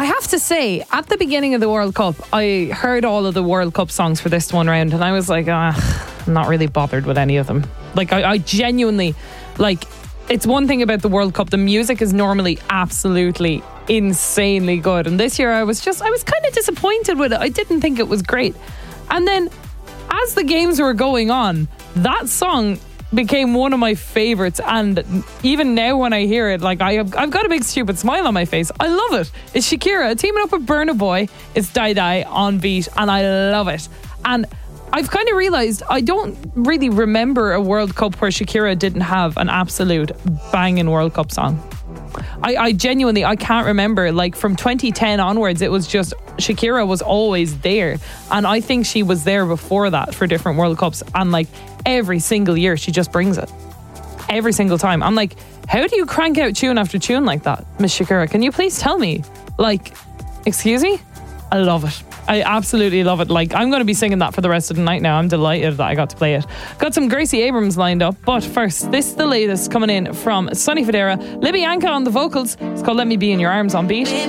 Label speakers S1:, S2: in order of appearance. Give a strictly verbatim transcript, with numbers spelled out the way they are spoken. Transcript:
S1: I have to say, at the beginning of the World Cup, I heard all of the World Cup songs for this one round, and I was like, ah, I'm not really bothered with any of them. Like, I, I genuinely, like, it's one thing about the World Cup, the music is normally absolutely insanely good, and this year I was just, I was kind of disappointed with it. I didn't think it was great. And then, as the games were going on, that song became one of my favourites, and even now when I hear it, like I have, I've got a big stupid smile on my face. I love it. It's Shakira teaming up with Burna Boy. It's Die Die on beat, and I love it. And I've kind of realised I don't really remember a World Cup where Shakira didn't have an absolute banging World Cup song. I, I genuinely, I can't remember. Like from twenty ten onwards, it was just Shakira was always there, and I think she was there before that for different World Cups, and like every single year she just brings it. Every single time. I'm like, how do you crank out tune after tune like that, Miss Shakira? Can you please tell me? Like, excuse me? I love it. I absolutely love it. Like, I'm going to be singing that for the rest of the night now. I'm delighted that I got to play it. Got some Gracie Abrams lined up, but first, this is the latest coming in from Sonny Fodera. Libby Yanka on the vocals. It's called Let Me Be in Your Arms on beat.